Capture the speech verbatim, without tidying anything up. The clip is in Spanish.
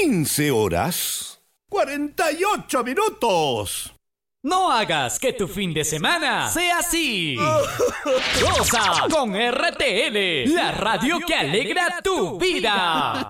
quince horas, cuarenta y ocho minutos. No hagas que tu fin de semana sea así. Goza con R T L, la radio que alegra tu vida.